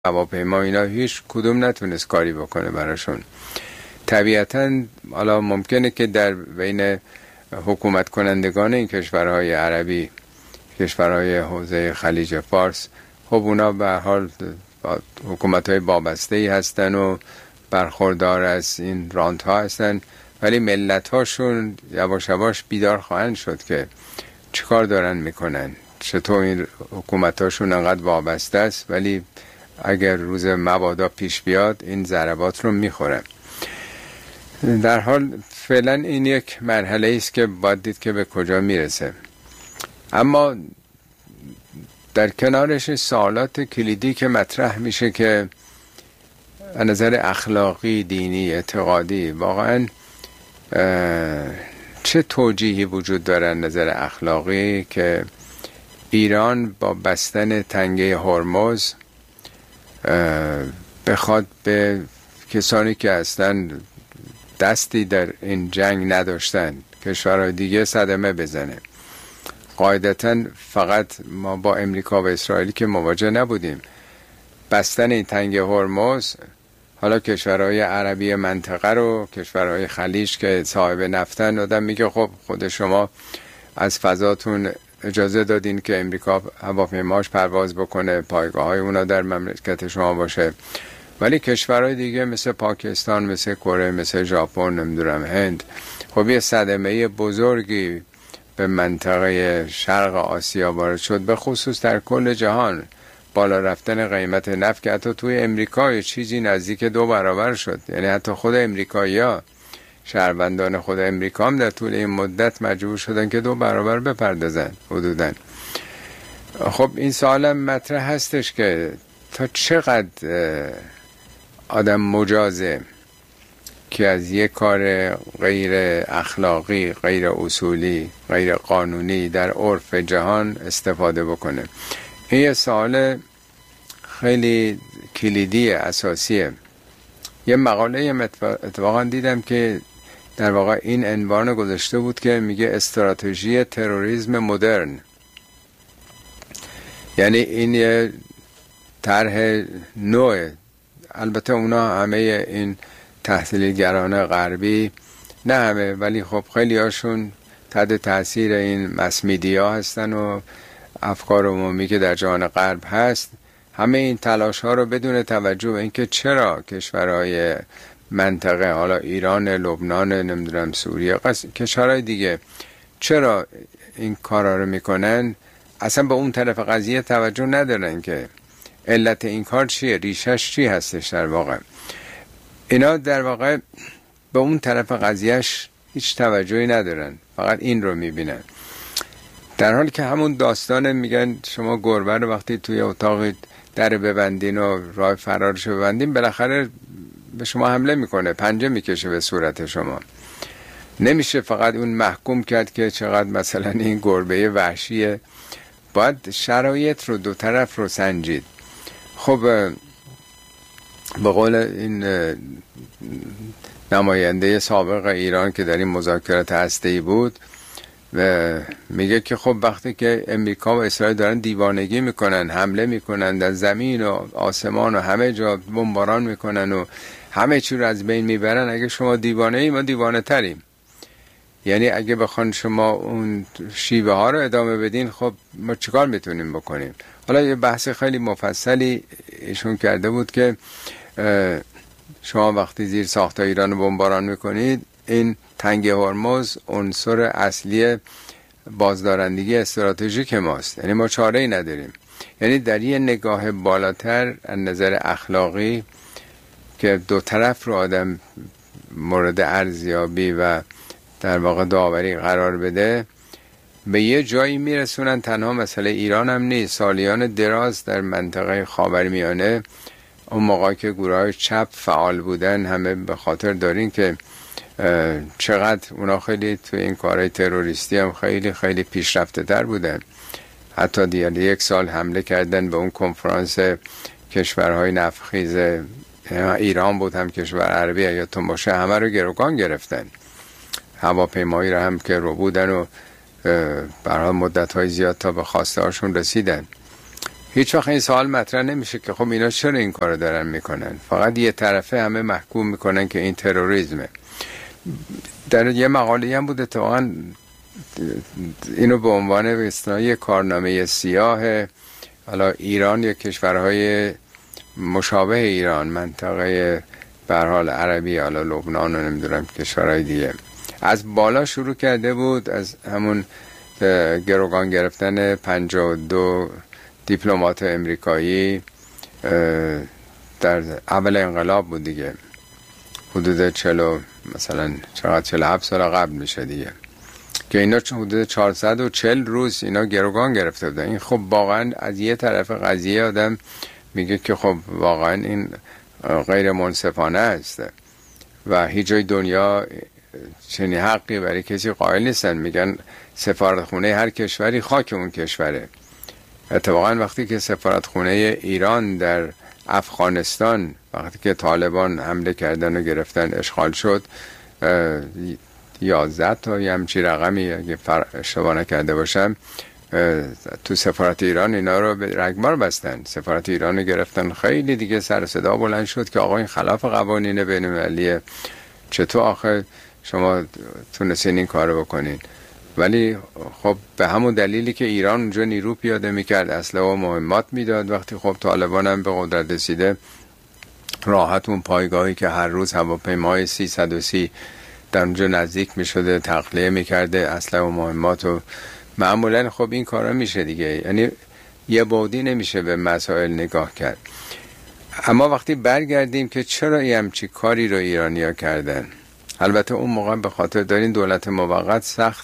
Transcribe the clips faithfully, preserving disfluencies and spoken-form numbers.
هواپیما اینا هیچ کدوم نتونست کاری بکنه براشون. طبیعتاً حالا ممکنه که در بین حکومت کنندگان این کشورهای عربی، کشورهای حوزه خلیج فارس، خب اونا به هر حال حکومت‌های وابسته‌ای هستن و برخوردار از این رانت ها هستن، ولی ملت هاشون یواش یواش بیدار خواهند شد که چیکار دارن میکنن، چطور این حکومت هاشون انقدر وابسته است ولی اگر روز مبادا پیش بیاد این ضربات رو میخورن. در حال فعلا این یک مرحله است که باید دید که به کجا میرسه. اما در کنارش سوالات کلیدی که مطرح میشه که از نظر اخلاقی، دینی، اعتقادی واقعا چه توجیهی وجود داره از نظر اخلاقی که ایران با بستن تنگه هرمز بخواد به کسانی که اصلا دستی در این جنگ نداشتن، کشورهای دیگه صدمه بزنه. قاعدتاً فقط ما با امریکا و اسرائیل که مواجه نبودیم. بستن این تنگه هرمز حالا کشورهای عربی منطقه رو، کشورهای خلیج که صاحب نفتن، آدم میگه خب خود شما از فضاتون اجازه دادین که امریکا هواپیماش پرواز بکنه، پایگاه های اونا در مملکت شما باشه، ولی کشورهای دیگه مثل پاکستان، مثل کره، مثل ژاپن، نمیدونم هند، خب یه صدمه بزرگی به منطقه شرق آسیا وارد شد، به خصوص در کل جهان. بالا رفتن قیمت نفت که حتی توی امریکا یه چیزی نزدیک دو برابر شد. یعنی حتی خود امریکایی‌ها، شهروندان خود امریکا هم در طول این مدت مجبور شدن که دو برابر بپردازن حدوداً. خب این سوالم مطرح هستش که تا چقدر آدم مجازه که از یک کار غیر اخلاقی، غیر اصولی، غیر قانونی در عرف جهان استفاده بکنه. این یه سوال خیلی کلیدی اساسیه. یه مقاله اتفاقا دیدم که در واقع این عنوان گذاشته بود که میگه استراتژی تروریسم مدرن. یعنی این یه طرح نوع، البته اونا همه این تحلیلگران غربی، نه همه ولی خب خیلی هاشون تحت تاثیر این مس میدیا هستن و افکار عمومی که در جهان غرب هست، همه این تلاش ها رو بدون توجه به اینکه چرا کشورهای منطقه، حالا ایران، لبنان، نمیدونم سوریه، کشورهای دیگه، چرا این کارا رو میکنن، اصلا به اون طرف قضیه توجه ندارن که علت این کار چیه، ریشش چی هستش. در واقع اینا در واقع به اون طرف قضیهش هیچ توجهی ندارن، فقط این رو میبینن. در حالی که همون داستان میگن شما گربه رو وقتی توی اتاق در ببندین و راه فرارش ببندین، بالاخره به شما حمله میکنه، پنجه میکشه به صورت شما. نمیشه فقط اون محکوم کرد که چقدر مثلا این گربه وحشیه، باید شرایط رو دو طرف رو سنجید. خب به قول این نماینده سابق ایران که در این مذاکرات هسته‌ای بود و میگه که خب وقتی که امریکا و اسرائیل دارن دیوانگی میکنن، حمله میکنن در زمین و آسمان و همه جا بمباران میکنن و همه چی رو از بین میبرن، اگه شما دیوانه ای ما دیوانه تریم. یعنی اگه بخوان شما اون شیوه ها رو ادامه بدین، خب ما چیکار میتونیم بکنیم؟ حالا یه بحث خیلی مفصلی ایشون کرده بود که شما وقتی زیر ساخت ایران رو بمباران میکنید، این تنگه هرمز عنصر اصلی بازدارندگی استراتژیک ماست، یعنی ما چاره ای نداریم. یعنی در یه نگاه بالاتر از نظر اخلاقی که دو طرف رو آدم مورد ارزیابی و در واقع داوری قرار بده، به یه جایی میرسونن. تنها مسئله ایران هم نیست، سالیان دراز در منطقه خاورمیانه اون موقع که گروه‌های چپ فعال بودن همه به خاطر دارین که چقدر اونا خیلی تو این کارهای تروریستی هم خیلی خیلی پیشرفته تر بودن. حتی دیگه یک سال حمله کردن به اون کنفرانس کشورهای نفتخیز، ایران بود هم کشور عربی یادتون باشه، همه رو گروگان گرفتن، هواپیمایی رو هم که رو بودن و برای مدت‌های زیاد تا به خواسته هاشون رسیدن. هیچ وقت این سوال مطرح نمیشه که خب اینا چرا این کارو دارن میکنن. فقط یه طرفه همه محکوم میکنن که این تروریسمه. در یه مقاله هم بود اتفاقا اینو به عنوان به اصطلاح کارنامه سیاه حالا ایران یا کشورهای مشابه ایران، منطقه به هر حال عربی، حالا لبنان و نمیدونم کشورهای دیگه، از بالا شروع کرده بود، از همون گروگان گرفتن پنجاه و دو دیپلمات امریکایی در اول انقلاب بود دیگه، حدود چلو مثلا چقدر چهل و هفت سال قبل میشه دیگه، که اینا حدود چهارصد و چهل روز اینا گروگان گرفته بودن. این خب واقعا از یه طرف قضیه آدم میگه که خب واقعا این غیر منصفانه است و هیچ جای دنیا چنین حقی برای کسی قائل نیستن. میگن سفارتخونه هر کشوری خاک اون کشوره. اتفاقا وقتی که سفارتخونه ایران در افغانستان وقتی که طالبان حمله کردن و گرفتن اشغال شد، یازده تا یه همچی رقمی اگه اشتباه نکرده باشم تو سفارت ایران اینا رو به رگبار بستن. سفارت ایران رو گرفتن. خیلی دیگه سر صدا بلند شد که آقا این خلاف قوانین بین المللیه، چطور آخه شما تونستین این کارو بکنین؟ ولی خب به همون دلیلی که ایران اونجا نیرو پیاده میکرد، اسلحه و مهمات میداد، وقتی خب طالبان هم به قدرت رسیده راحت اون پایگاهی که هر روز هواپیمای سیصد و سی در اونجا نزدیک میشده تخلیه میکرده اسلحه و مهمات، و معمولا خب این کارا میشه دیگه، یعنی یه بعدی نمیشه به مسائل نگاه کرد. اما وقتی برگردیم که چرا این همچی کاری رو ایرانیا کردن، البته اون موقع به خاطر دارین دولت موقت سخت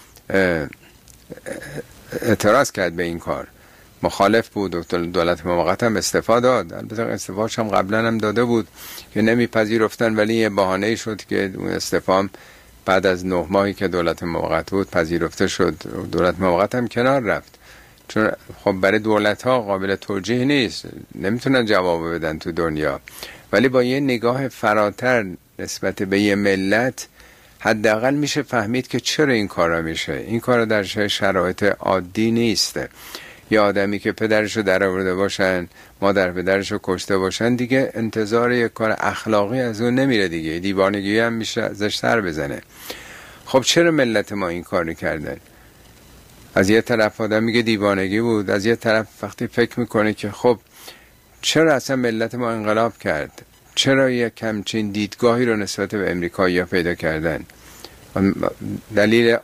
اعتراض کرد به این کار، مخالف بود، دولت موقت هم استعفا داد. البته استعفاش هم قبلا هم داده بود که نمیپذیرفتن، ولی یه بهانه‌ای شد که اون استعفا بعد از نه ماهی که دولت موقت بود پذیرفته شد. دولت موقت هم کنار رفت، چون خب برای دولت ها قابل توجیه نیست، نمیتونن جواب بدن تو دنیا، ولی با یه نگاه فراتر نسبت به یه ملت حداقل میشه فهمید که چرا این کارا میشه. این کارا در شرایط عادی نیسته. یه آدمی که پدرشو در آورده باشن، مادر پدرشو کشته باشن، دیگه انتظار یک کار اخلاقی از اون نمیره دیگه، دیوانگی هم میشه ازش سر بزنه. خب چرا ملت ما این کارو کردن؟ از یه طرف آدم میگه دیوانگی بود، از یه طرف وقتی فکر میکنه که خب چرا اصلا ملت ما انقلاب کرد، چرا یک کمچین دیدگاهی رو نسبت به امریکایی‌ها پیدا کردن، دلیل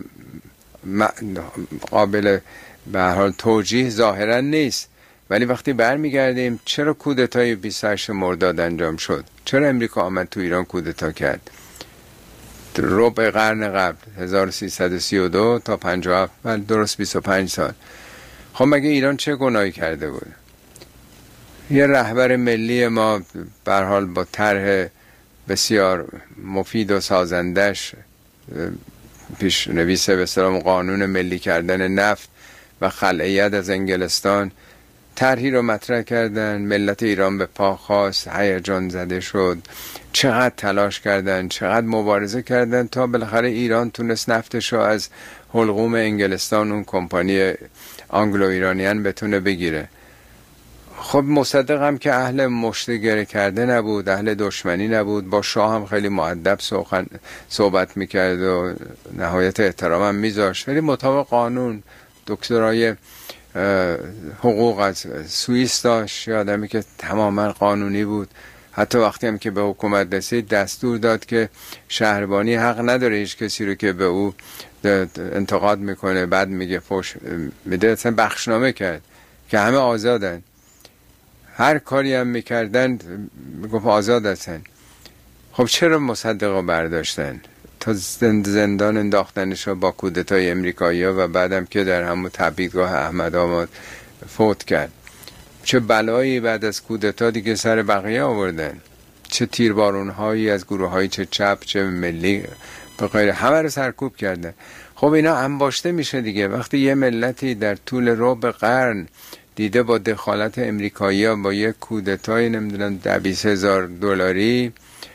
قابل به هر حال توجیه ظاهرا نیست، ولی وقتی برمیگردیم چرا کودتای بیست و هشت مرداد انجام شد؟ چرا امریکا آمد تو ایران کودتا کرد؟ ربع قرن قبل هزار و سیصد و سی و دو تا پنجاه و هفت، ولی درست بیست و پنج سال. خب مگه ایران چه گناهی کرده بود؟ یه رهبر ملی ما به هر حال با طرح بسیار مفید و سازندش پیش نویسه به اصطلاح قانون ملی کردن نفت و خلعیت از انگلستان طرحی رو مطرح کردن، ملت ایران به پا خواست، هیجان زده شد، چقدر تلاش کردن، چقدر مبارزه کردن تا بالاخره ایران تونست نفتش رو از حلقوم انگلستان، اون کمپانی آنگلو ایرانیان، بتونه بگیره. خب مصدق هم که اهل مشتگره کرده نبود، اهل دشمنی نبود، با شاه هم خیلی مؤدب صحبت میکرد و نهایت احترام هم میذاشت، ولی مطابق قانون دکترای حقوق از سوئیس داشت، آدمی که تماما قانونی بود. حتی وقتی هم که به حکومت رسید دستور داد که شهربانی حق نداره هیچ کسی رو که به او انتقاد میکنه بعد میگه فوش میده، اصلا بخشنامه کرد که همه آزادن، هر کاری هم میکردن میگفت آزاد هستن. خب چرا مصدق رو برداشتن تا زندان انداختنش با کودتای امریکایی ها و بعدم که در همون تبعیدگاه احمدآباد فوت کرد؟ چه بلایی بعد از کودتا دیگه سر بقیه آوردن، چه تیربارون هایی از گروه های چه چپ چه ملی به غیر همه رو سرکوب کردن. خب اینا انباشته میشه دیگه. وقتی یه ملتی در طول ربع قرن دیده با دخالت امریکایی ها با یک کودتای نمیدونم ده بیست هزار دلاری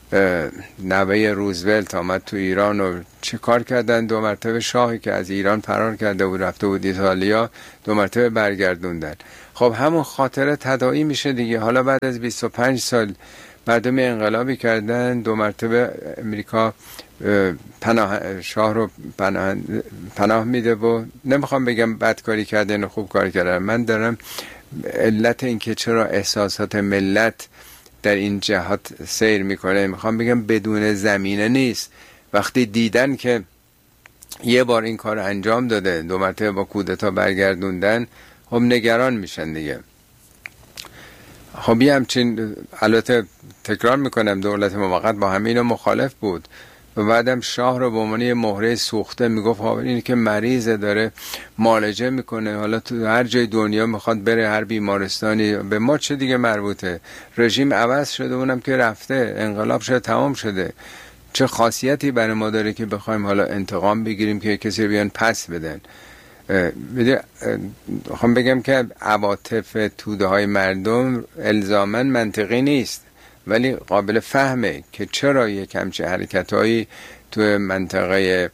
نوه روزولت آمد تو ایران و چه کار کردن؟ دو مرتبه شاهی که از ایران فرار کرده بود رفته بود ایتالیا دو مرتبه برگردوندن. خب همون خاطره تداعی میشه دیگه. حالا بعد از بیست و پنج سال مردم انقلابی کردن، دو مرتبه امریکا پناه شاه رو پناه, پناه میده و نمیخوام بگم بدکاری کردن و خوب کار کردن، من دارم علت این که چرا احساسات ملت در این جهات سیر میکنه میخوام بگم بدون زمینه نیست. وقتی دیدن که یه بار این کار انجام داده، دو مرتبه با کودتا برگردوندن، خب نگران میشن دیگه. خب یه همچین، البته تکرار میکنم، دولت موقت با همین مخالف بود و بعدم شاه رو به عنوان مهره سوخته میگفت ها این که مریضه داره معالجه میکنه، حالا تو هر جای دنیا میخواد بره هر بیمارستانی، به ما چه دیگه مربوطه؟ رژیم عوض شده، اونم که رفته، انقلاب شده، تمام شده. چه خاصیتی برای ما داره که بخوایم حالا انتقام بگیریم که کسی بیان پس بدن؟ میخوام بگم که عواطف توده های مردم الزاماً منطقی نیست، ولی قابل فهمه که چرا یک همچه حرکت هایی تو منطقه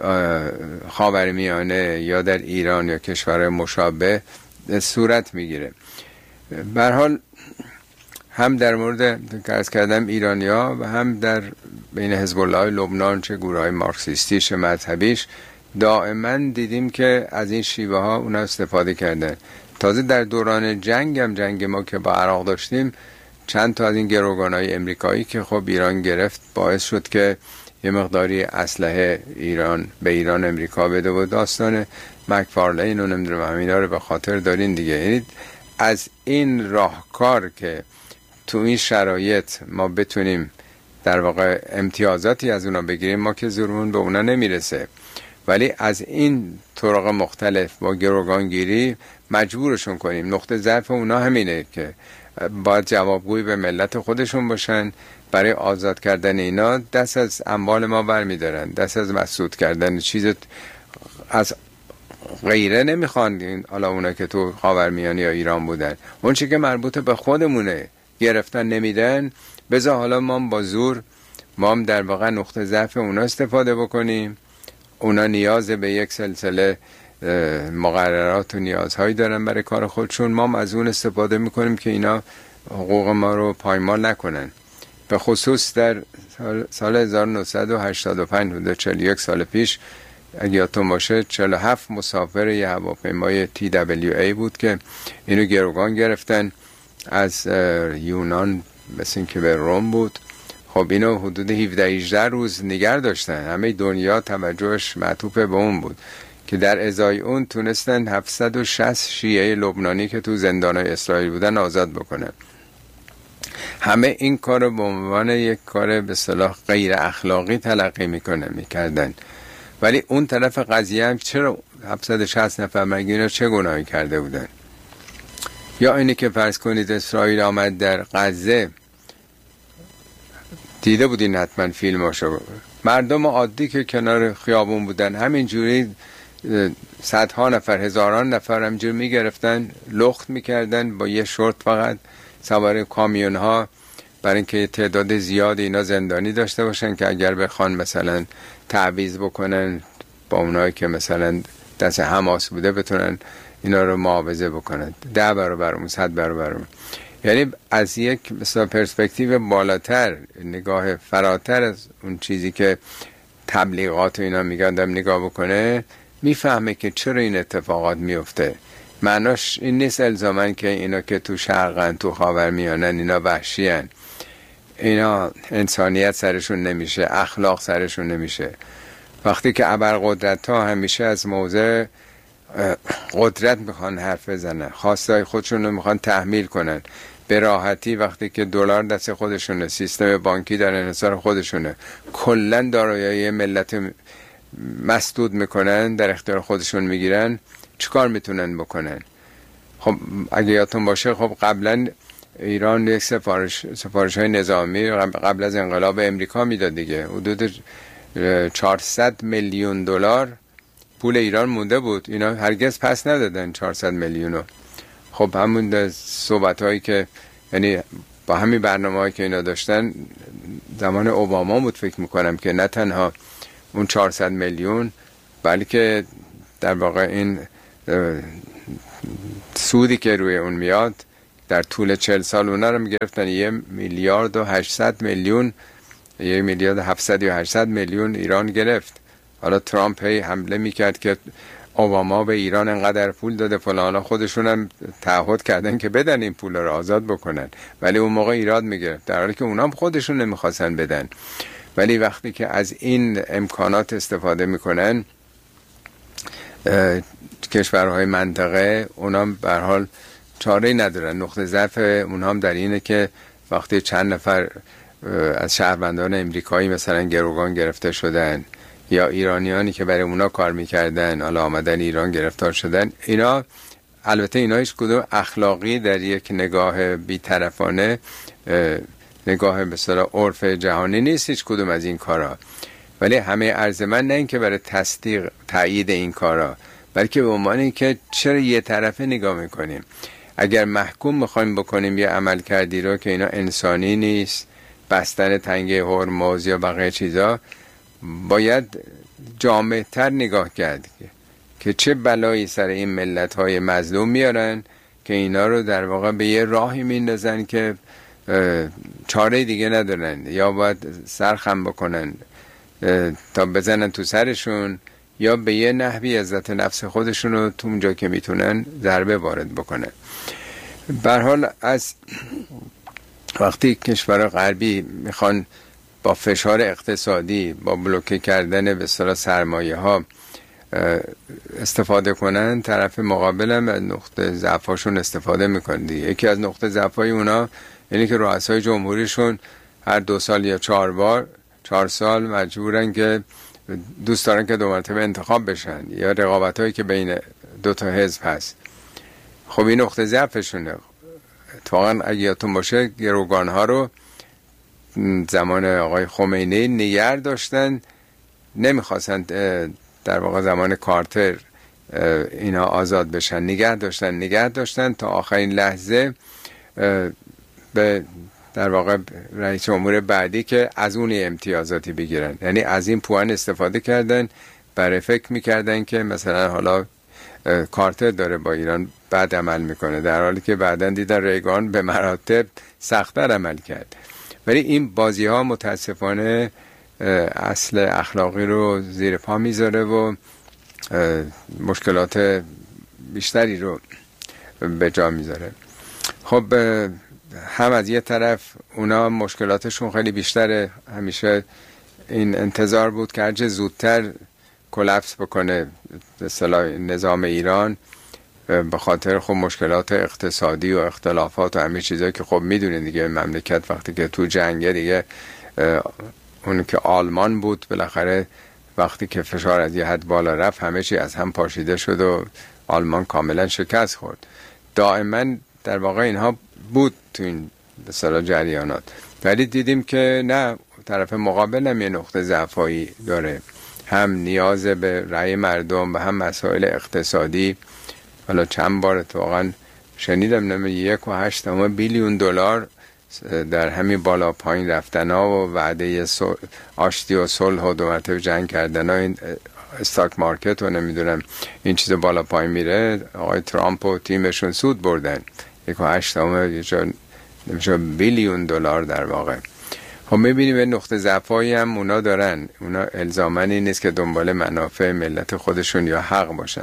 خاورمیانه یا در ایران یا کشور مشابه صورت میگیره. به هر حال هم در مورد که عرض کردم ایرانیا و هم در بین حزب الله لبنان، چه گروه های مارکسیستی چه مذهبیش، دائما دیدیم که از این شیوه ها اونا استفاده کردن. تازه در دوران جنگ هم، جنگ ما که با عراق داشتیم، چند تا از این گروگان‌های امریکایی که خب ایران گرفت باعث شد که یه مقداری اسلحه ایران به ایران امریکا بده و داستان مکفارلین و نمیدونم همینا رو به خاطر دارین دیگه. یعنی از این راهکار که تو این شرایط ما بتونیم در واقع امتیازاتی از اونا بگیریم، ما که زورمون به اونا نمیرسه، ولی از این طرق مختلف با گروگانگیری مجبورشون کنیم. نقطه ضعف اونا همینه که باید جوابگوی به ملت خودشون باشن. برای آزاد کردن اینا دست از اموال ما برمیدارن، دست از مسدود کردن چیز از غیره نمیخوان. حالا اونا که تو خاورمیانه یا ایران بودن، اون چی که مربوط به خودمونه گرفتن نمیدن، بذار حالا ما با زور ما هم در واقع نقطه ضعف اونا استفاده بکنیم. اونا نیاز به یک سلسله مقررات و نیازهایی دارن برای کار خودشون، ما هم از اون استفاده میکنیم که اینا حقوق ما رو پایمال نکنن. به خصوص در سال هزار و نهصد و هشتاد و پنج، حدود چهل و یک سال پیش، اگه یادتون باشه، چهل و هفت مسافر یه هواپیمای تی دبلیو ای بود که اینو گروگان گرفتن از یونان، مثل این که به روم بود. خب اینو حدود هفده هجده روز نگه داشتن، همه دنیا توجهش معطوف به اون بود که در ازای اون تونستن هفتصد و شصت شیعه لبنانی که تو زندانهای اسرائیل بودن آزاد بکنن. همه این کار رو به عنوان یک کار به اصطلاح غیر اخلاقی تلقی میکنن میکردن، ولی اون طرف قضیه هم چرا هفتصد و شصت نفر مگه اینا چه گناهی کرده بودن؟ یا اینی که فرض کنید اسرائیل آمد در غزه، دیده بودین حتما فیلماشو، مردم عادی که کنار خیابون بودن همینجوری صدها نفر، هزاران نفر همینجوری میگرفتن، لخت میکردن با یه شورت فقط سوار کامیون ها، برای اینکه تعداد زیاد اینا زندانی داشته باشن که اگر بخوان مثلا تعویض بکنن با اونایی که مثلا دست حماس بوده بتونن اینا رو معاوضه بکنن، ده برابر اون، صد برابر اون. یعنی از یک مثلا پرسپکتیو بالاتر، نگاه فراتر از اون چیزی که تبلیغات و اینا میگن دم نگاه بکنه، میفهمه که چرا این اتفاقات میفته. معناش این نیست الزامن که اینا که تو شرقن، تو خاورمیانن، اینا وحشیان، اینا انسانیت سرشون نمیشه، اخلاق سرشون نمیشه. وقتی که ابرقدرت ها همیشه از موضع قدرت میخوان حرف بزنن، خواستای خودشون رو میخوان تحمیل کنن به راحتی، وقتی که دلار دست خودشونه، سیستم بانکی در انحصار خودشونه، کلا دارایی ملت مسدود میکنن، در اختیار خودشون میگیرن، چیکار میتونن بکنن؟ خب اگه یادتون باشه، خب قبلا ایران یک سفارش سفارش های نظامی قبل از انقلاب امریکا میداد دیگه، حدود چهارصد میلیون دلار پول ایران مونده بود، اینا هرگز پس ندادن چهارصد میلیونو. خب همون صحبت هایی که یعنی با همین برنامه هایی که اینا داشتن زمان اوباما بود فکر میکنم که نه تنها اون چهارصد میلیون بلکه در واقع این سودی که روی اون میاد در طول چهل سال اونا رو میگرفتن یه میلیارد و هشتصد میلیون یه میلیارد و هفتصد یا هشتصد میلیون ایران گرفت. حالا ترامپ هی حمله میکرد که اوباما به ایران انقدر پول داده فلان، خودشون هم تعهد کردن که بدن این پول رو آزاد بکنن، ولی اون موقع ایراد میگرفت در حالی که اونا هم خودشون نمیخواستن بدن. ولی وقتی که از این امکانات استفاده میکنن کشورهای منطقه، اونا به هر حال چاره‌ای ندارن. نقطه ضعف اونها هم در اینه که وقتی چند نفر از شهروندان امریکایی مثلا گروگان گرفته شدن یا ایرانیانی که برای اونا کار میکردن حالا آمدن ایران گرفتار شدن، اینا البته اینا هیچ کدوم اخلاقی در یک نگاه بی‌طرفانه، نگاه به اصطلاح عرف جهانی نیست هیچ کدوم از این کارا، ولی همه عرض من نه اینکه برای تصدیق تایید این کارا، بلکه به عنوان اینکه چرا یه طرفه نگاه میکنیم. اگر محکوم میخوایم بکنیم یه عمل کردی رو که اینا انسانی نیست، بستن تنگه هرمز یا بقیه چیزا، باید جامع تر نگاه کرد که چه بلایی سر این ملت های مظلوم میارن که اینا رو در واقع به یه راهی میندازن که چاره دیگه ندارن، یا باید سرخم بکنن تا بزنن تو سرشون، یا به یه نحوی عزت نفس خودشون رو تو اونجا که میتونن ضربه وارد بکنن. به هر حال از وقتی کشور غربی میخوان با فشار اقتصادی، با بلوکه کردن به اصطلاح سرمایه ها استفاده کنن، طرف مقابل هم از نقطه ضعفاشون استفاده میکنه. یکی از نقطه ضعفای اونا یعنی که رؤسای جمهوریشون هر دو سال یا چهار بار چهار سال مجبورن که دوست دارن که دو مرتبه انتخاب بشن، یا رقابت هایی که بین دو تا حزب هست. خب این نقطه ضعفشونه. اتفاقا اگه یادتون باشه گروگان ها رو زمان آقای خمینی نگه داشتن، نمیخواستن در واقع زمان کارتر اینا آزاد بشن، نگه داشتن نگه داشتن تا آخرین لحظه به در واقع رئیس جمهور بعدی که از اون امتیازاتی بگیرن. یعنی از این پوان استفاده کردن، برای فکر میکردن که مثلا حالا کارتر داره با ایران بد عمل میکنه، در حالی که بعدن دیدن ریگان به مراتب سخت‌تر عمل کرد. ولی این بازی ها متاسفانه اصل اخلاقی رو زیر پا میذاره و مشکلات بیشتری رو به جا میذاره. خب هم از یه طرف اونا مشکلاتشون خیلی بیشتره، همیشه این انتظار بود که هرچه زودتر کلپس بکنه به اصطلاح نظام ایران، به خاطر خب مشکلات اقتصادی و اختلافات و همه چیزایی که خب میدونین دیگه، مملکت وقتی که تو جنگه دیگه، اون که آلمان بود بالاخره وقتی که فشار از یه حد بالا رفت همه چی از هم پاشیده شد و آلمان کاملا شکست خورد. دائما در واقع اینها بود تو این به اصطلاح جریانات، ولی دیدیم که نه، طرف مقابل هم یه نقطه ضعفایی داره، هم نیاز به رأی مردم و هم مسائل اقتصادی. حالا چند بار اتفاقا شنیدم نمی یک و هشت بیلیون دلار در همین بالا پایین رفتن ها و وعده آشتی و صلح و دو مرتبه جنگ کردن ها، این استاک مارکت و نمیدونم این چیز بالا پایین میره، آقای ترامپ و تیمشون سود بردن یک و هشت نمیشه بیلیون دلار در واقع. خب میبینیم به نقطه ضعفایی هم اونا دارن، اونا الزامنی نیست که دنبال منافع ملت خودشون یا حق باشن.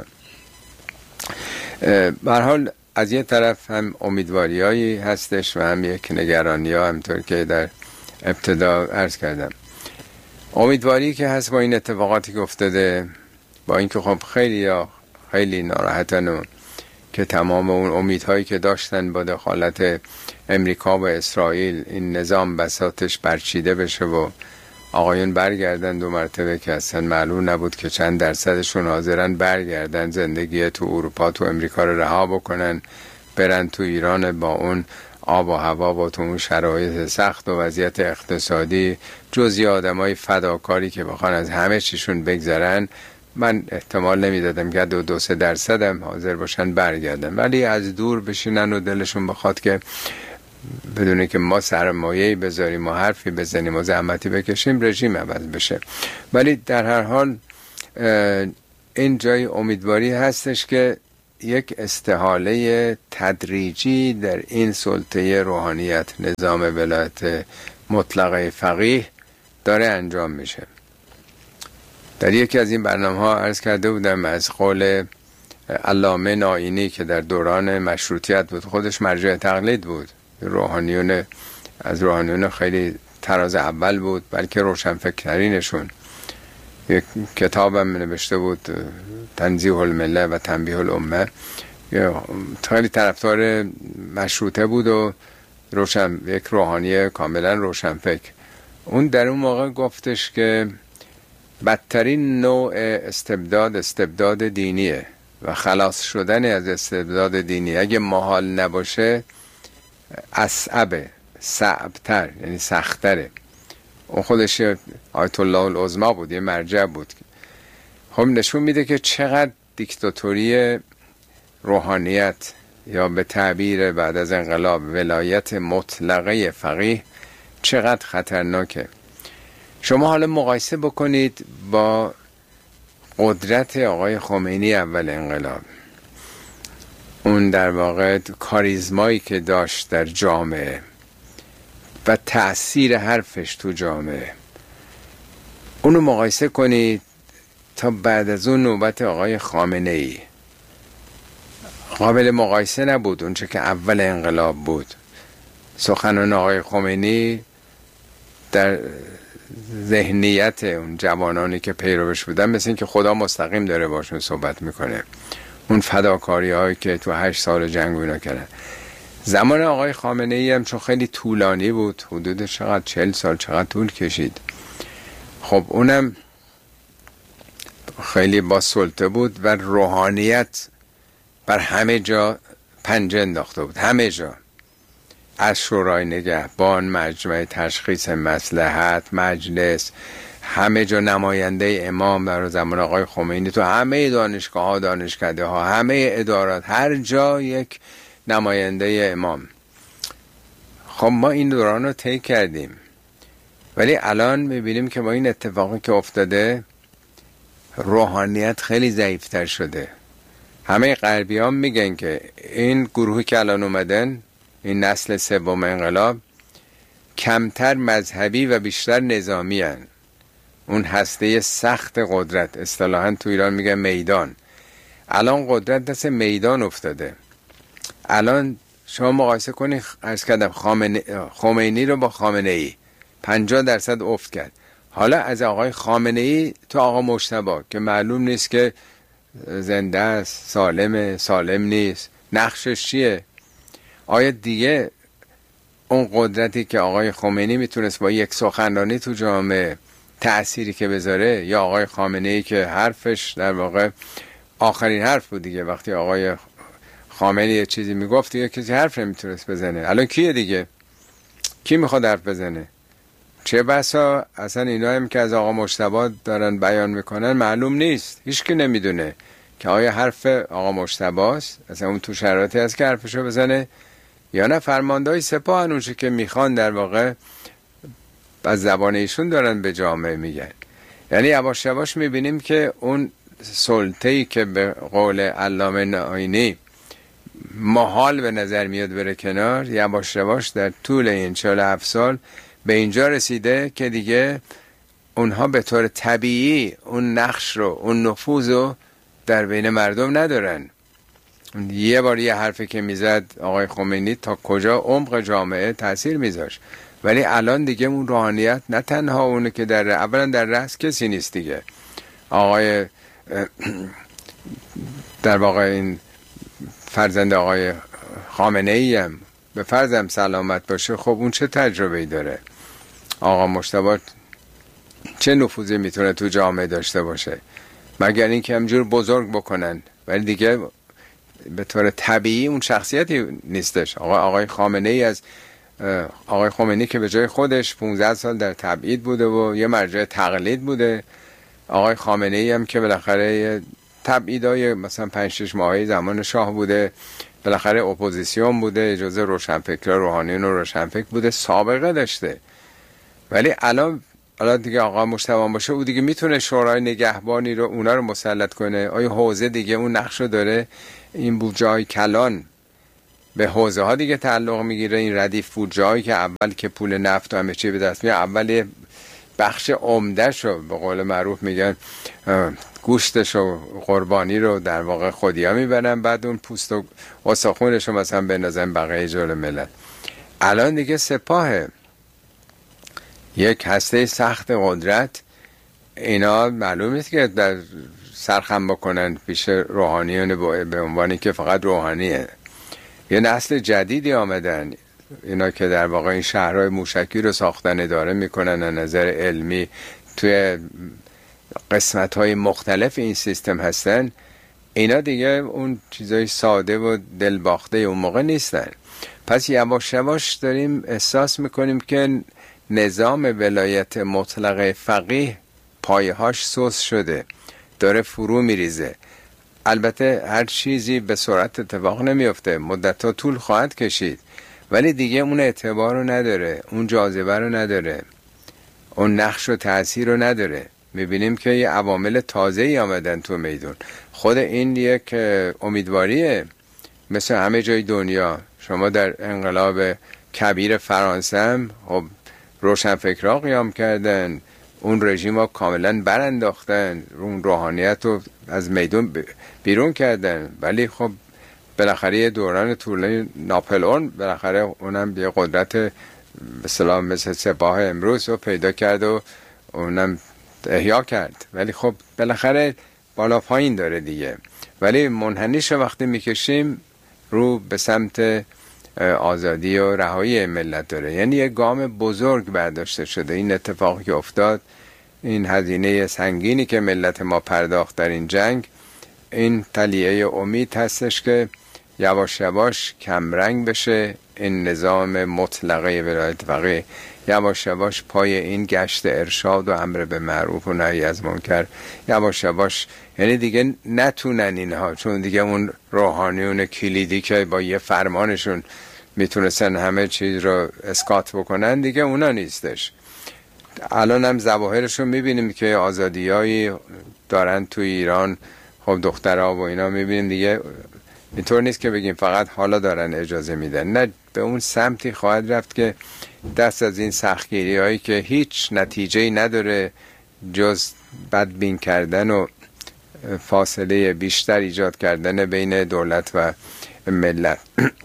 به هر حال از یه طرف هم امیدواریایی هستش و هم یک نگرانی ها، همطور که در ابتدا عرض کردم. امیدواری که هست با این اتفاقاتی که افتاده، با اینکه خب خیلی یا خیلی ناراحتن و که تمام اون امیدهایی که داشتن با دخالت امریکا و اسرائیل این نظام بساطش برچیده بشه و آقایون برگردن دو مرتبه که اصلا معلوم نبود که چند درصدشون حاضرن برگردن زندگی تو اروپا تو امریکا رو رها بکنن، برن تو ایران با اون آب و هوا و تو اون شرایط سخت و وضعیت اقتصادی، جزی آدمای فداکاری که بخوان از همه چیشون بگذرن. من احتمال نمیدادم که دو دو سه درصد هم حاضر باشن برگردن، ولی از دور بشینن و دلشون بخواد که بدونه که ما سرمایه‌ای بذاریم و حرفی بزنیم و زحمتی بکشیم رژیم عوض بشه. ولی در هر حال این جای امیدواری هستش که یک استحاله تدریجی در این سلطه روحانیت، نظام ولایت مطلقه فقیه داره انجام میشه. در یکی از این برنامه ها عرض کرده بودم از قول علامه نائینی که در دوران مشروطیت بود، خودش مرجع تقلید بود، روحانیون از روحانیون خیلی تراز اول بود، بلکه روشنفکرینشون. یک کتابم نوشته بود تنزیه الملل و تنبیه الامه، خیلی طرفدار مشروطه بود و روشن یک روحانی کاملا روشنفکر. اون در اون موقع گفتش که بدترین نوع استبداد استبداد دینیه و خلاص شدن از استبداد دینی اگه محال نباشه اصعبه، صعبتر، یعنی سختره. اون خودش آیت الله العظما بود، یه مرجع بود. خب نشون میده که چقدر دیکتاتوری روحانیت یا به تعبیر بعد از انقلاب ولایت مطلقه فقیه چقدر خطرناکه. شما حالا مقایسه بکنید با قدرت آقای خمینی اول انقلاب، اون در واقع کاریزمایی که داشت در جامعه و تأثیر حرفش تو جامعه، اونو مقایسه کنید تا بعد از اون نوبت آقای خامنه ای. قابل مقایسه نبود اونچه که اول انقلاب بود. سخنان آقای خمینی در ذهنیت اون جوانانی که پیروش بودن مثل این که خدا مستقیم داره باشون صحبت میکنه. اون فداکاری هایی که تو هشت سال جنگ اینا کردن. زمان آقای خامنه ای هم چون خیلی طولانی بود، حدود چقدر چهل سال چقدر طول کشید، خب اونم خیلی با سلطه بود و روحانیت بر همه جا پنجه انداخته بود، همه جا، از شورای نگهبان، مجمع تشخیص مصلحت، مجلس، همه جا نماینده امام در زمان آقای خمینی، تو همه دانشگاه ها، دانشکده ها، همه ادارات، هر جا یک نماینده امام. خب ما این دوران رو طی کردیم، ولی الان میبینیم که با این اتفاقی که افتاده روحانیت خیلی ضعیفتر شده. همه غربی ها میگن که این گروهی که الان اومدن، این نسل سوم انقلاب، کمتر مذهبی و بیشتر نظامی هن. اون هسته سخت قدرت، اصطلاحاً تو ایران میگن میدان. الان قدرت دست میدان افتاده. الان شما مقایسه کنی، عرض کردم خمینی رو با خامنه ای پنجاه درصد افت کرد. حالا از آقای خامنه ای تو آقا مجتبی که معلوم نیست که زنده است، سالمه، سالم نیست، نقشش چیه؟ آیا دیگه اون قدرتی که آقای خمینی میتونست با یک سخنرانی تو جامعه تأثیری که بذاره، یا آقای خامنه ای که حرفش در واقع آخرین حرف بود دیگه، وقتی آقای خامنه یه چیزی میگفت دیگه کسی حرف نمیتونست بزنه. الان کیه دیگه؟ کی میخواد حرف بزنه؟ چه بسا اصلا اینا هم که از آقا مجتبی دارن بیان میکنن معلوم نیست، هیچ کی نمیدونه که آیا حرف آقا مجتبی است، اصلا اون تو شرایطی هست که حرفشو بزنه، یا نه فرماندهای سپاه اونچه که میخوان در واقع از زبان ایشون دارن به جامعه میگن. یعنی یواش یواش میبینیم که اون سلطه‌ای که به قول علامه نائینی محال به نظر میاد بره کنار، یواش یواش در طول این چهل و هفت سال به اینجا رسیده که دیگه اونها به طور طبیعی اون نقش رو، اون نفوذ رو در بین مردم ندارن. یه بار یه حرفی که میزد آقای خمینی تا کجا عمق جامعه تاثیر میذاشت، ولی الان دیگه اون روحانیت نه تنها اونه که در اولا در رأس کسی نیست دیگه. آقای در واقع این فرزند آقای خامنه ای هم به فرضم سلامت باشه، خب اون چه تجربه‌ای داره؟ آقا مجتبی چه نفوذی میتونه تو جامعه داشته باشه؟ مگر اینکه همجور بزرگ بکنن، ولی دیگه به طور طبیعی اون شخصیتی نیستش. آقا آقای خامنه ای از آقای خمینی که به جای خودش پانزده سال در تبعید بوده و یه مرجع تقلید بوده، آقای خامنه ای هم که بالاخره تبعیدای مثلا پنج شش ماهه زمان شاه بوده، بالاخره اپوزیسیون بوده، جزء روشنفکران روحانیون و روشنفکر بوده، سابقه داشته. ولی الان الان دیگه آقا مجتبی باشه، او دیگه میتونه شورای نگهبانی رو اونا رو مسلط کنه. آیا حوزه دیگه اون نقش رو داره؟ این بودجه‌های کلان به حوزه ها دیگه تعلق میگیره. این ردیف بودجه‌هایی که اول که پول نفت و همه چی به دست میاد، اول بخش عمده‌ش رو به قول معروف میگن گوشتش و قربانی رو در واقع خودیا میبرن، بعد اون پوست و استخونش رو مثلا بندازن بقیه جلو ملت. الان دیگه سپاهه، یک هسته سخت قدرت. اینا معلوم نیست که در سرخم بکنن پیش روحانیون به عنوانی که فقط روحانیه. یه نسل جدیدی آمدن، اینا که در واقع این شهرهای موشکی رو ساختن اداره میکنن از نظر علمی، توی قسمت‌های مختلف این سیستم هستن. اینا دیگه اون چیزای ساده و دلباخته اون موقع نیستن. پس یواش یواش داریم احساس میکنیم که نظام ولایت مطلقه فقیه پایه‌هاش سوس شده، داره فرو میریزه. البته هر چیزی به سرعت اتفاق نمیفته، مدت‌ها طول خواهد کشید، ولی دیگه اون اعتبار رو نداره، اون جاذبه رو نداره، اون نقش و تأثیر رو نداره. میبینیم که یه عوامل تازه‌ای آمدن تو میدون. خود این یک امیدواریه، مثل همه جای دنیا. شما در انقلاب کبیر فرانسه هم خب روشنفکرها قیام کردن، اون رژیم ها کاملا برانداختن، اون روحانیت رو از میدون بیرون کردن. ولی خب بالاخره دوران طولانی ناپلئون بالاخره اونم یه قدرت به اصطلاح مثل سپاه امروز رو پیدا کرد و اونم احیا کرد. ولی خب بالاخره بالا پایین داره دیگه. ولی منحنیش وقتی میکشیم رو به سمت آزادی و رهایی ملت داره. یعنی یه گام بزرگ برداشته شده. این اتفاقی که افتاد، این هزینه سنگینی که ملت ما پرداخت در این جنگ، این تلیه امید هستش که یواش یواش کمرنگ بشه این نظام مطلقه ولایت فقیه، یواش یواش پای این گشت ارشاد و امر به معروف و نهی از منکر یواش یواش، یعنی دیگه نتونن اینها، چون دیگه اون روحانیون کلیدی که با یه فرمانشون میتونستن همه چیز رو اسقاط بکنن، دیگه اونا نیستش. الان هم ظواهرشون میبینیم که آزادیایی دارن تو ایران، خب دخترها و اینا میبینیم دیگه. اینطور نیست که بگیم فقط حالا دارن اجازه میدن، نه، به اون سمتی خواهد رفت که دست از این سختگیری هایی که هیچ نتیجه‌ای نداره جز بدبین کردن و فاصله بیشتر ایجاد کردن بین دولت و ملت.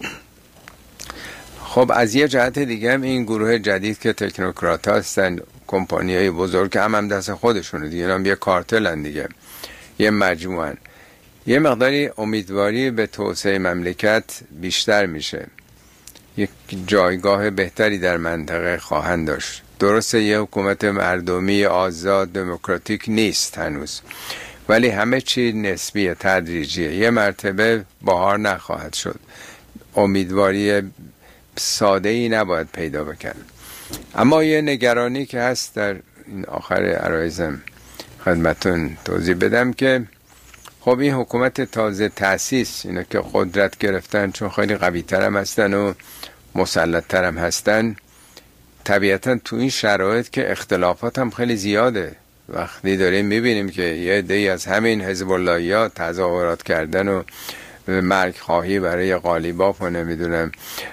خب از یه جهت دیگه هم این گروه جدید که تکنوکرات هستن، کمپانی های بزرگ هم هم دست خودشونه دیگه، هم یه کارتل هن دیگه، یه مجموعه، یه مقداری امیدواری به توسعه مملکت بیشتر میشه، یک جایگاه بهتری در منطقه خواهند داشت. درسته یه حکومت مردمی آزاد دموکراتیک نیست هنوز، ولی همه چی نسبیه، تدریجیه، یه مرتبه بهار نخواهد شد. امیدواری ساده ای نباید پیدا بکن. اما یه نگرانی که هست در این آخر عرایزم خدمتون توضیح بدم که خب این حکومت تازه تأسیس، اینا که قدرت گرفتن چون خیلی قوی تر هم هستن و مسلط تر هم هستن، طبیعتا تو این شرایط که اختلافات هم خیلی زیاده، وقتی داریم میبینیم که یه عده‌ای از همین حزب اللهی‌ها تظاهرات کردن و مرگ خواهی برای قالیباف و نمیدونم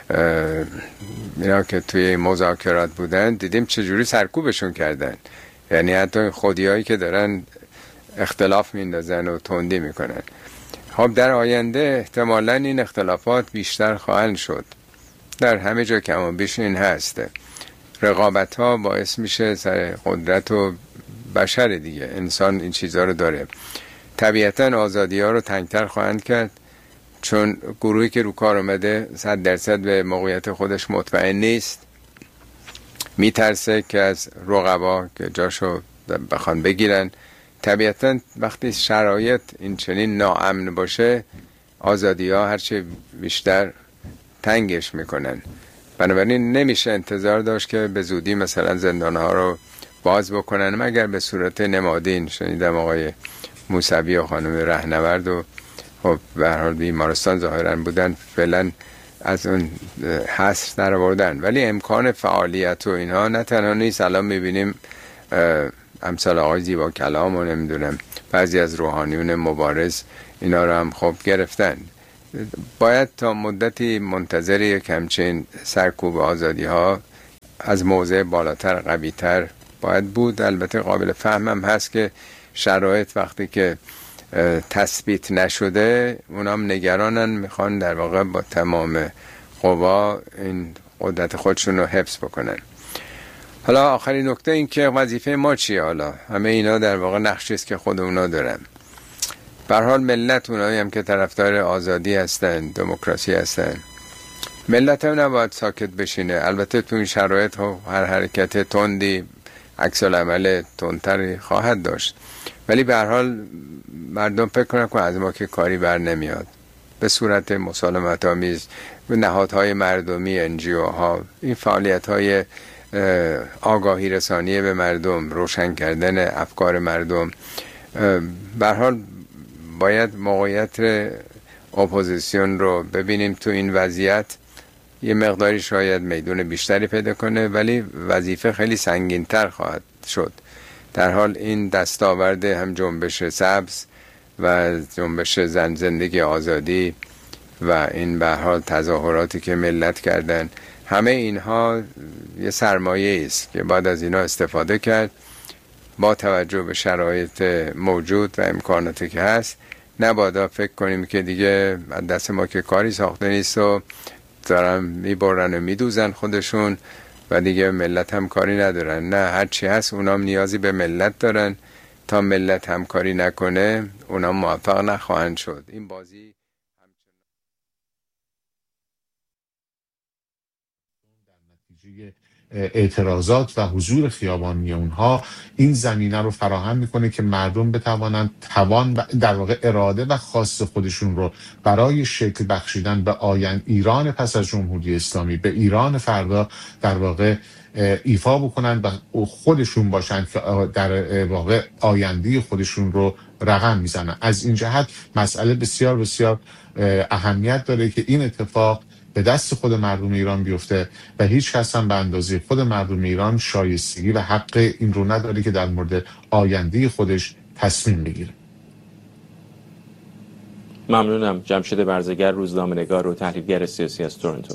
اینا که توی مذاکرات بودن، دیدیم چجوری سرکوبشون کردن. یعنی حتی خودیایی که دارن اختلاف میندازن و تندی میکنن. خب در آینده احتمالاً این اختلافات بیشتر خواهند شد، در همه جا کم و بیش این هسته. رقابت ها باعث میشه سر قدرت و بشر دیگه، انسان این چیزها رو داره. طبیعتاً آزادی ها رو تنگتر خواهند کرد، چون گروهی که رو کار اومده صد درصد به موقعیت خودش مطمئن نیست، میترسه که از رقبا که جاشو بخوان بگیرن. طبیعتاً وقتی شرایط این چنین ناامن باشه، آزادی ها هرچه بیشتر تنگش میکنن. بنابراین نمیشه انتظار داشت که به زودی مثلا زندان ها رو باز بکنن، مگر به صورت نمادین. شنیدم آقای موسوی و خانم رهنورد و خب به هر حال بیمارستان ظاهرا بودن، فعلا از اون حصر نرآوردن، ولی امکان فعالیت و اینها نه تنها نیست. الان میبینیم امثال آقای زیبا کلام و نمیدونم بعضی از روحانیون مبارز اینا رو هم خب گرفتن. باید تا مدتی منتظر یک همچین سرکوب آزادی ها از موضع بالاتر قویتر باید بود. البته قابل فهمم هست که شرایط وقتی که تثبیت نشده اونام نگرانن، میخوان در واقع با تمام قوا این قدرت خودشون رو حفظ بکنن. حالا آخرین نکته این که وظیفه ما چیه؟ حالا همه اینا در واقع نقشی است که خود اونا دارن. به هر حال ملت اونایی هم که طرفدار آزادی هستن، دموکراسی هستن، ملت هم نباید ساکت بشینه. البته تو این شرایط هر حرکت تندی عکس العمل تندتری خواهد داشت، ولی به هر حال مردم فکر کنن که از ما که کاری بر نمیاد. به صورت مسالمت آمیز به نهادهای مردمی، انجیو ها، این فعالیت های آگاهی رسانی به مردم، روشن کردن افکار مردم، به هر حال باید موقعیت اپوزیسیون رو ببینیم تو این وضعیت یه مقداری شاید میدون بیشتری پیدا کنه، ولی وظیفه خیلی سنگین‌تر خواهد شد. در حال این دستاورد هم جنبش سبز و جنبش زن زندگی آزادی و این به هر حال تظاهراتی که ملت کردن، همه اینها یه سرمایه است که باید از اینا استفاده کرد با توجه به شرایط موجود و امکاناتی که هست. نباید فکر کنیم که دیگه دست ما که کاری ساخته نیست و دارن میبرن و میدوزن خودشون و دیگه ملت هم کاری ندارن. نه، هرچی هست اونام نیازی به ملت دارن. تا ملت همکاری نکنه اونام موفق نخواهند شد. این بازی اعتراضات و حضور خیابانی اونها این زمینه رو فراهم میکنه که مردم بتوانند توان و در واقع اراده و خواست خودشون رو برای شکل بخشیدن به آینده ایران پس از جمهوری اسلامی، به ایران فردا در واقع ایفا بکنن و خودشون باشن که در واقع آینده خودشون رو رقم میزنن. از این جهت مسئله بسیار بسیار اهمیت داره که این اتفاق به دست خود مردم ایران بیفته و هیچ کس هم به اندازه خود مردم ایران شایستگی و حق این رو نداره که در مورد آینده خودش تصمیم بگیره. ممنونم. جمشید برزگر، روزنامه‌نگار و تحلیلگر سیاسی از تورنتو.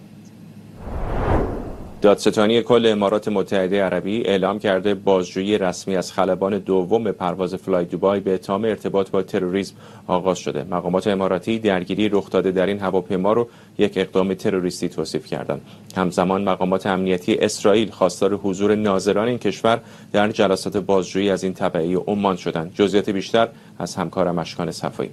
دادستانی کل امارات متحده عربی اعلام کرده بازجویی رسمی از خلبان دوم پرواز فلای دوبای به اتهام ارتباط با تروریسم آغاز شده. مقامات اماراتی درگیری رخ داده در این هواپیما رو یک اقدام تروریستی توصیف کردند. همزمان مقامات امنیتی اسرائیل خواستار حضور ناظران این کشور در جلسات بازجویی از این تبعی عمان شدند. جزئیات بیشتر از همکارم اشکان صفایی.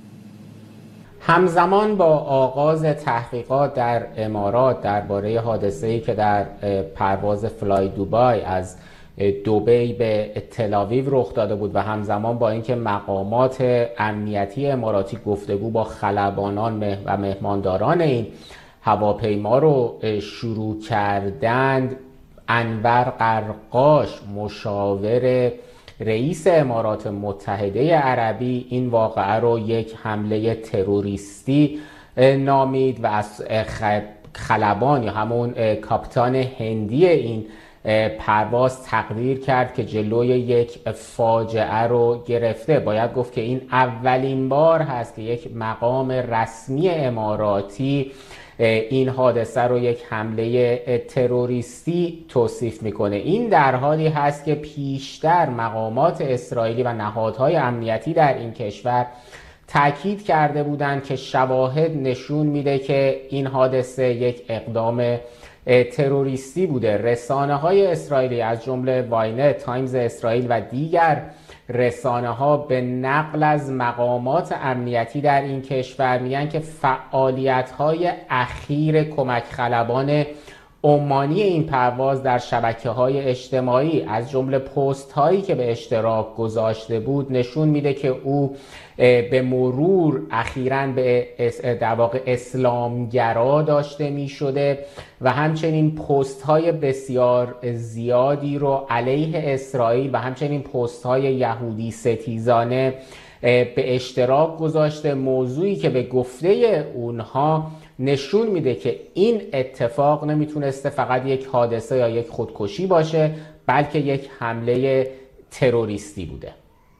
همزمان با آغاز تحقیقات در امارات درباره حادثه‌ای که در پرواز فلای دوبای از دبی به تل‌آویو رخ داده بود و همزمان با اینکه مقامات امنیتی اماراتی گفتگو با خلبانان و مهمانداران این هواپیما رو شروع کردند، انور قرقاش مشاور رئیس امارات متحده عربی این واقعه رو یک حمله تروریستی نامید و از خلبان یا همون کاپیتان هندی این پرواز تقدیر کرد که جلوی یک فاجعه رو گرفته. باید گفت که این اولین بار هست که یک مقام رسمی اماراتی این حادثه رو یک حمله تروریستی توصیف میکنه. این در حالی هست که پیشتر مقامات اسرائیلی و نهادهای امنیتی در این کشور تاکید کرده بودند که شواهد نشون میده که این حادثه یک اقدام تروریستی بوده. رسانه های اسرائیلی از جمله واینت، تایمز اسرائیل و دیگر رسانه ها به نقل از مقامات امنیتی در این کشور میگن که فعالیت های اخیر کمک خلبان عمانی این پرواز در شبکه های اجتماعی از جمله پست هایی که به اشتراک گذاشته بود نشون میده که او به مرور اخیراً به در واقع اسلامگرا داشته می شده و همچنین پست های بسیار زیادی رو علیه اسرائیل و همچنین پست های یهودی ستیزانه به اشتراک گذاشته، موضوعی که به گفته اونها نشون میده که این اتفاق نمیتونسته فقط یک حادثه یا یک خودکشی باشه، بلکه یک حمله تروریستی بوده.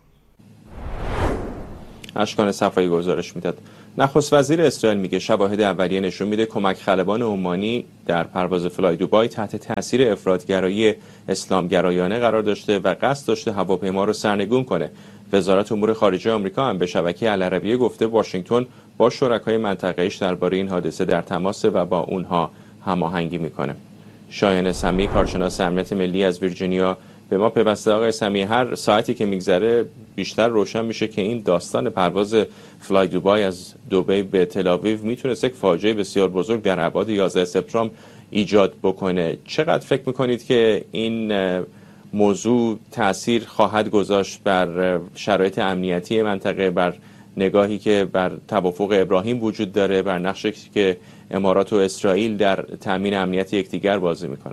اشکان صفایی گزارش میداد. نخست وزیر اسرائیل میگه شواهد اولیه نشون میده کمک خلبان عمانی در پرواز فلای دوبای تحت تاثیر افراطگرایی اسلامگرایانه قرار داشته و قصد داشته هواپیما رو سرنگون کنه. وزارت امور خارجه آمریکا هم به شبکه العربیه گفته واشنگتن با شرکای منطقه‌ایش درباره این حادثه در تماسه و با اونها هماهنگی میکنه. شایان سمی، کارشناس امنیت ملی از ویرجینیا، به ما پیوسته. آقای سمی، هر ساعتی که میگذره بیشتر روشن میشه که این داستان پرواز فلای دوبای از دبی به تل‌آویو میتونه یک فاجعه بسیار بزرگ در ابعاد یازده سپتامبر ایجاد بکنه. چقدر فکر میکنید که این موضوع تأثیر خواهد گذاشت بر شرایط امنیتی منطقه، بر نگاهی که بر توافق ابراهیم وجود داره، بر نقشی که امارات و اسرائیل در تامین امنیت یکدیگر بازی میکنه؟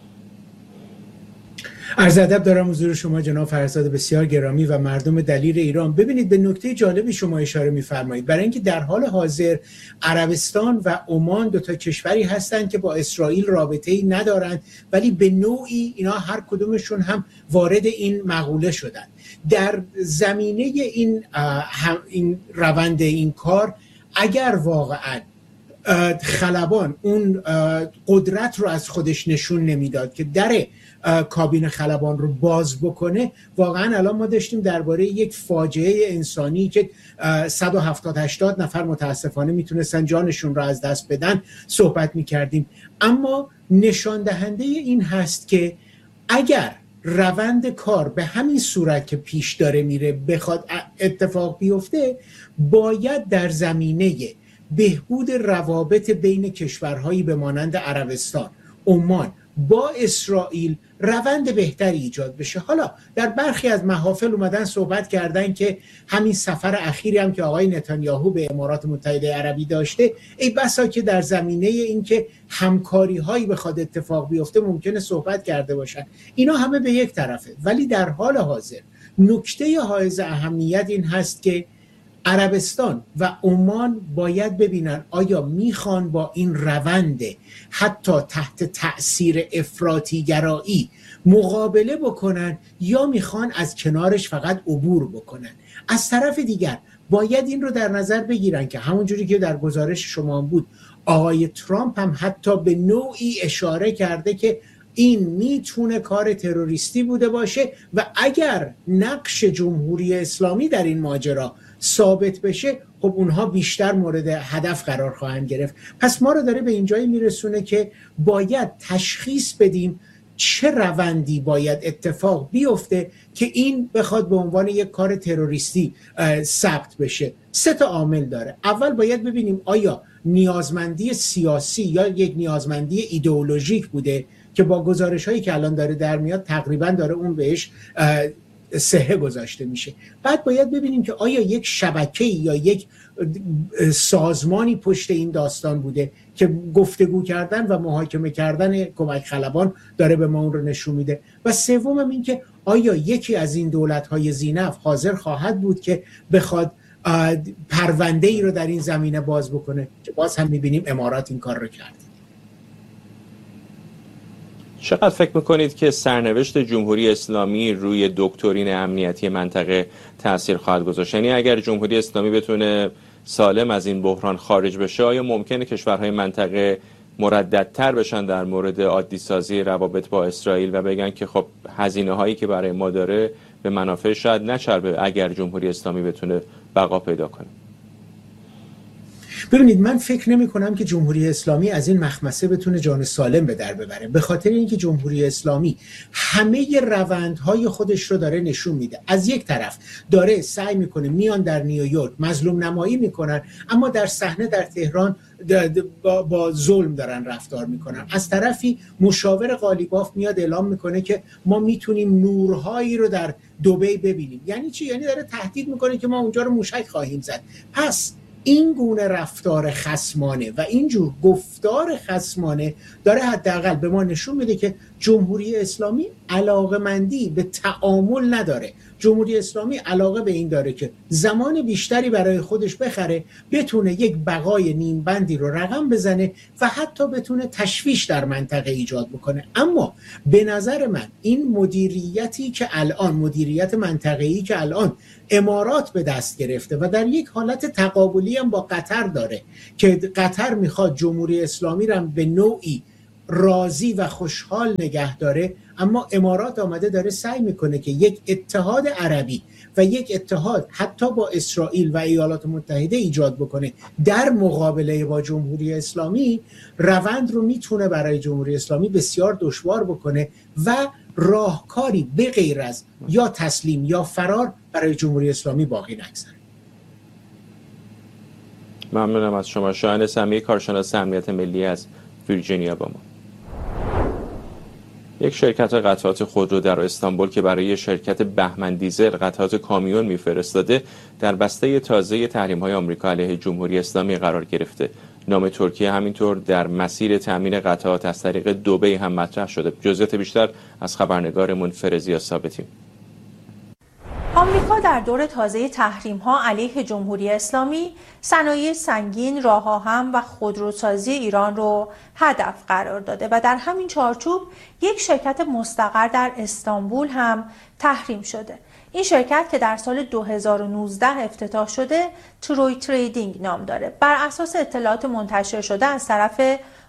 عرض ادب دارم حضور شما جناب فرزاد بسیار گرامی و مردم دلیر ایران. ببینید به نکته جالبی شما اشاره می‌فرمایید، برای اینکه در حال حاضر عربستان و عمان دو تا کشوری هستند که با اسرائیل رابطه‌ای ندارند، ولی به نوعی اینا هر کدومشون هم وارد این مقوله شدند. در زمینه این این روند این کار، اگر واقعاً خلبان اون قدرت رو از خودش نشون نمیداد که در کابین خلبان رو باز بکنه، واقعا الان ما داشتیم درباره یک فاجعه انسانی که صد و هفتاد هشتاد نفر متاسفانه میتونستن جانشون رو از دست بدن صحبت میکردیم. اما نشان دهنده این هست که اگر روند کار به همین صورت که پیش داره میره بخواد اتفاق بیفته، باید در زمینه بهبود روابط بین کشورهایی به مانند عربستان، عمان با اسرائیل روند بهتری ایجاد بشه. حالا در برخی از محافل اومدن صحبت کردن که همین سفر اخیری هم که آقای نتانیاهو به امارات متحده عربی داشته، ای بسا که در زمینه این که همکاری هایی بخواد اتفاق بیفته ممکنه صحبت کرده باشن. اینا همه به یک طرفه، ولی در حال حاضر نکته حائز اهمیت این هست که عربستان و عمان باید ببینن آیا میخوان با این روند حتی تحت تأثیر افراطی گرایی مقابله بکنن یا میخوان از کنارش فقط عبور بکنن. از طرف دیگر باید این رو در نظر بگیرن که همونجوری که در گزارش شما بود، آقای ترامپ هم حتی به نوعی اشاره کرده که این میتونه کار تروریستی بوده باشه و اگر نقش جمهوری اسلامی در این ماجرا ثابت بشه، خب اونها بیشتر مورد هدف قرار خواهند گرفت. پس ما رو داره به اینجایی میرسونه که باید تشخیص بدیم چه روندی باید اتفاق بیفته که این بخواد به عنوان یک کار تروریستی ثبت بشه. سه تا عامل داره. اول باید ببینیم آیا نیازمندی سیاسی یا یک نیازمندی ایدئولوژیک بوده که با گزارش هایی که الان داره در میاد تقریبا داره اون بهش صحه گذاشته میشه. بعد باید ببینیم که آیا یک شبکه یا یک سازمانی پشت این داستان بوده که گفتگو کردن و محاکمه کردن کمک خلبان داره به ما اون رو نشون میده. و سوم این که آیا یکی از این دولت‌های ذی‌نفع حاضر خواهد بود که بخواد پرونده ای رو در این زمینه باز بکنه، که باز هم میبینیم امارات این کار رو کرد. چقدر فکر میکنید که سرنوشت جمهوری اسلامی روی دکترین امنیتی منطقه تأثیر خواهد گذاشت؟ یعنی اگر جمهوری اسلامی بتونه سالم از این بحران خارج بشه، آیا ممکنه کشورهای منطقه مرددتر بشن در مورد عادی سازی روابط با اسرائیل و بگن که خب هزینه هایی که برای ما داره به منافع شاید نچربه اگر جمهوری اسلامی بتونه بقا پیدا کنه؟ ببینید، من فکر نمی کنم که جمهوری اسلامی از این مخمسه بتونه جان سالم به در ببره، به خاطر اینکه جمهوری اسلامی همه روندهای خودش رو داره نشون میده. از یک طرف داره سعی میکنه، میان در نیویورک مظلوم نمایی میکنن، اما در صحنه در تهران با, با ظلم دارن رفتار میکنن. از طرفی مشاور قالیباف میاد اعلام میکنه که ما میتونیم نورهایی رو در دبی ببینیم. یعنی چی؟ یعنی داره تهدید میکنه که ما اونجا رو موشک خواهیم زد. پس این گونه رفتار خصمانه و اینجور گفتار خصمانه داره حداقل به ما نشون میده که جمهوری اسلامی علاقه‌مندی به تعامل نداره. جمهوری اسلامی علاقه به این داره که زمان بیشتری برای خودش بخره، بتونه یک بقای نیم بندی رو رقم بزنه و حتی بتونه تشویش در منطقه ایجاد بکنه. اما به نظر من این مدیریتی که الان مدیریت منطقه‌ای که الان امارات به دست گرفته و در یک حالت تقابلی هم با قطر داره که قطر میخواد جمهوری اسلامی رو به نوعی راضی و خوشحال نگه داره، اما امارات آمده داره سعی میکنه که یک اتحاد عربی و یک اتحاد حتی با اسرائیل و ایالات متحده ایجاد بکنه در مقابله با جمهوری اسلامی. روند رو میتونه برای جمهوری اسلامی بسیار دشوار بکنه و راهکاری به غیر از یا تسلیم یا فرار برای جمهوری اسلامی باقی نگذاره. ممنونم از شما. شاهین سمیعی، کارشناس امنیت ملی از ویرجینیا با ما. یک شرکت قطعات خودرو در استانبول که برای شرکت بهمن دیزل قطعات کامیون میفرستاده در بسته تازه تحریم‌های آمریکا علیه جمهوری اسلامی قرار گرفته. نام ترکیه همینطور در مسیر تامین قطعات از طریق دبی هم مطرح شده. جزئیات بیشتر از خبرنگارمون فرزیا ثابتی. آمریکا در دور تازه تحریم‌ها علیه جمهوری اسلامی صنایع سنگین، راه‌آهن و خودروسازی ایران رو هدف قرار داده و در همین چارچوب یک شرکت مستقر در استانبول هم تحریم شده. این شرکت که در سال دو هزار و نوزده افتتاح شده، تروی تریدینگ نام داره. بر اساس اطلاعات منتشر شده از طرف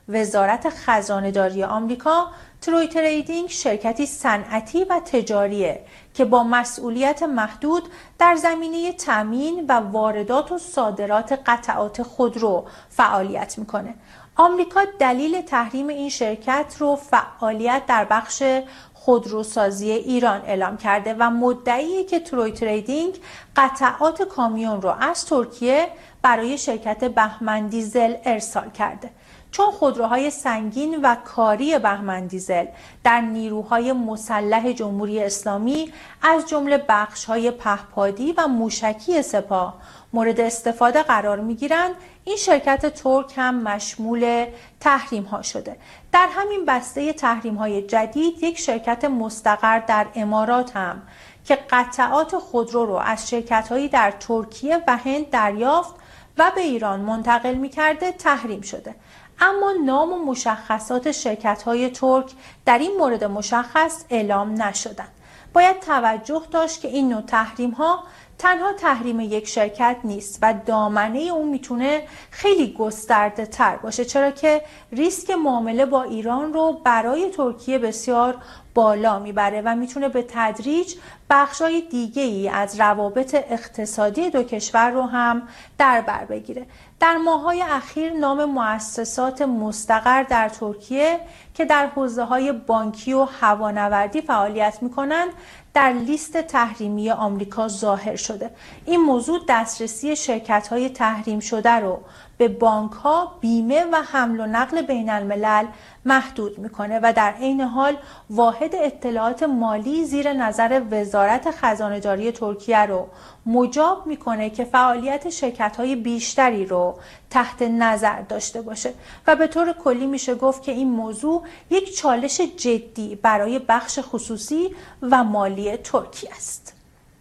وزارت خزانه‌داری آمریکا، تروی تریدینگ شرکتی صنعتی و تجاریه که با مسئولیت محدود در زمینه تامین و واردات و صادرات قطعات خودرو فعالیت میکنه. آمریکا دلیل تحریم این شرکت رو فعالیت در بخش خودروسازی ایران اعلام کرده و مدعیه که تروی تریدینگ قطعات کامیون رو از ترکیه برای شرکت بهمن دیزل ارسال کرده. چون خودروهای سنگین و کاری بهمن دیزل در نیروهای مسلح جمهوری اسلامی از جمله بخش‌های پهپادی و موشکی سپاه مورد استفاده قرار می‌گیرند، این شرکت ترک هم مشمول تحریم‌ها شده. در همین بسته تحریم‌های جدید یک شرکت مستقر در امارات هم که قطعات خودرو رو از شرکت‌هایی در ترکیه و هند دریافت و به ایران منتقل می‌کرده تحریم شده. اما نام و مشخصات شرکت‌های ترک در این مورد مشخص اعلام نشدند. باید توجه داشت که این نوع تحریم‌ها تنها تحریم یک شرکت نیست و دامنه اون میتونه خیلی گسترده تر باشه، چرا که ریسک معامله با ایران رو برای ترکیه بسیار بالا میبره و میتونه به تدریج بخشای دیگه ای از روابط اقتصادی دو کشور رو هم در بر بگیره. در ماه‌های اخیر نام مؤسسات مستقر در ترکیه که در حوزه‌های بانکی و هوانوردی فعالیت می‌کنند در لیست تحریمی آمریکا ظاهر شده. این موضوع دسترسی شرکت‌های تحریم شده رو به بانک‌ها، بیمه و حمل و نقل بین الملل محدود میکنه و در عین حال واحد اطلاعات مالی زیر نظر وزارت خزانه‌داری ترکیه رو مجاب میکنه که فعالیت شرکت‌های بیشتری رو تحت نظر داشته باشه و به طور کلی میشه گفت که این موضوع یک چالش جدی برای بخش خصوصی و مالی ترکیه است.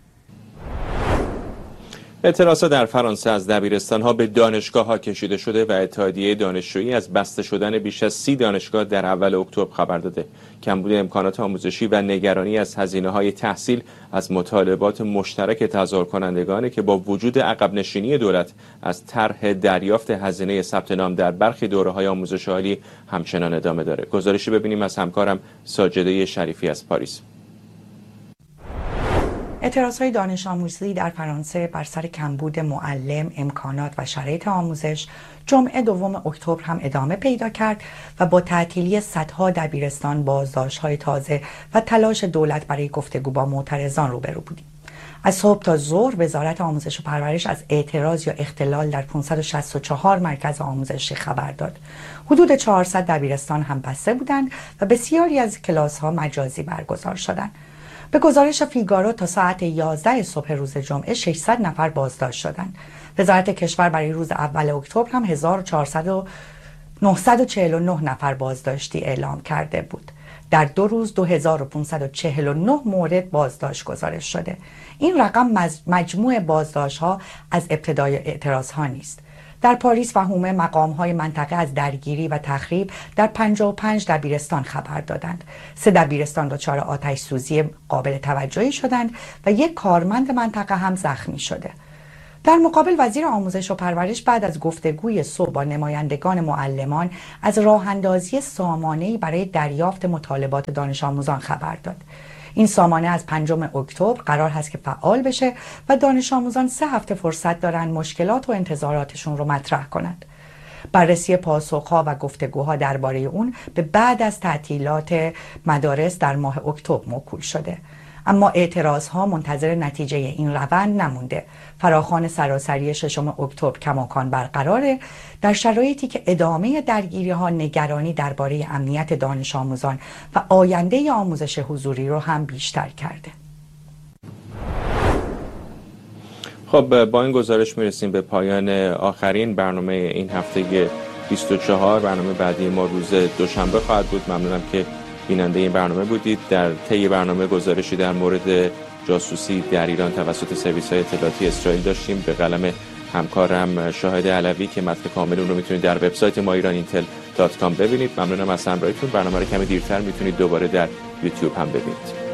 اعتراضات در فرانسه از دبیرستان‌ها به دانشگاه‌ها کشیده شده و اتحادیه دانشجویی از بسته شدن بیش از سی دانشگاه در اول اکتبر خبر داده. کمبود امکانات آموزشی و نگرانی از هزینه‌های تحصیل از مطالبات مشترک تظاهر کنندگانی که با وجود عقب نشینی دولت از طرح دریافت هزینه ثبت نام در برخی دوره‌های آموزش عالی همچنان ادامه داره. گزارشی ببینیم از همکارم ساجده شریفی از پاریس. اعتراضهای دانش آموزی در فرانسه بر سر کمبود معلم، امکانات و شرایط آموزش جمعه دوم اکتبر هم ادامه پیدا کرد و با تعطیلی صدها دبیرستان، بازداشت‌های تازه و تلاش دولت برای گفتگو با معترضان روبرو بودیم. از صبح تا ظهر وزارت آموزش و پرورش از اعتراض یا اختلال در پانصد و شصت و چهار مرکز آموزشی خبر داد. حدود چهارصد دبیرستان هم بسته بودند و بسیاری از کلاس‌ها مجازی برگزار شدند. به گزارش فیگارو تا ساعت یازده صبح روز جمعه ششصد نفر بازداشت شدند وزارت کشور برای روز اول اکتبر هم هزار و چهارصد و نهصد و چهل و نه نفر بازداشتی اعلام کرده بود. در دو روز دو هزار و پانصد و چهل و نه مورد بازداشت گزارش شده. این رقم مجموع بازداشت ها از ابتدای اعتراض ها نیست. در پاریس و حومه مقام های منطقه از درگیری و تخریب در پنجاه و پنج دبیرستان خبر دادند. سه دبیرستان دچار آتش سوزی قابل توجهی شدند و یک کارمند منطقه هم زخمی شده. در مقابل وزیر آموزش و پرورش بعد از گفتگوی صبح با نمایندگان معلمان از راه اندازی سامانه‌ای برای دریافت مطالبات دانش آموزان خبر داد. این سامانه از پنجم اکتبر قرار هست که فعال بشه و دانش آموزان سه هفته فرصت دارن مشکلات و انتظاراتشون رو مطرح کنند. بررسی پاسخها و گفتگوها درباره اون به بعد از تعطیلات مدارس در ماه اکتبر موکول شده. اما اعتراضها منتظر نتیجه این روند نمونده. فراخوان سراسری ششم اکتبر کماکان برقراره در شرایطی که ادامه درگیری ها نگرانی درباره امنیت دانش آموزان و آینده آموزش حضوری رو هم بیشتر کرده. خب با این گزارش میرسیم به پایان آخرین برنامه این هفته بیست و چهار. برنامه بعدی ما روز دوشنبه خواهد بود. ممنونم که بیننده این برنامه بودید. در طی برنامه گزارشی در مورد جاسوسی در ایران توسط سرویس‌های اطلاعاتی اسرائیل داشتیم به قلم همکارم شاهد علوی که متن کامل اون رو میتونید در وبسایت ما ایران اینتل دات کام ببینید. ممنونم از همراهیتون. برنامه رو کمی دیرتر میتونید دوباره در یوتیوب هم ببینید.